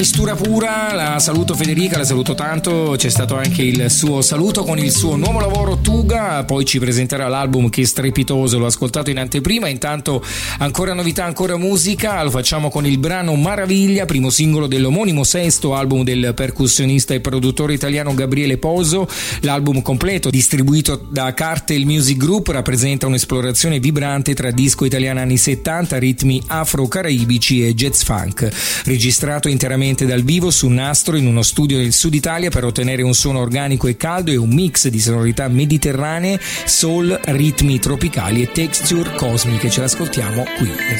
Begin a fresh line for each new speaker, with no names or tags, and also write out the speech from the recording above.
Mistura pura, la saluto Federica, la saluto tanto, c'è stato anche il suo saluto con il suo nuovo lavoro Tuga, poi ci presenterà l'album che è strepitoso, l'ho ascoltato in anteprima. Intanto ancora novità, ancora musica, lo facciamo con il brano Maraviglia, primo singolo dell'omonimo sesto album del percussionista e produttore italiano Gabriele Poso. L'album completo, distribuito da Cartel Music Group, rappresenta un'esplorazione vibrante tra disco italiano anni 70, ritmi afro-caraibici e jazz funk, registrato interamente dal vivo su nastro in uno studio del sud Italia per ottenere un suono organico e caldo e un mix di sonorità mediterranee, soul, ritmi tropicali e texture cosmiche. Ce l'ascoltiamo qui nel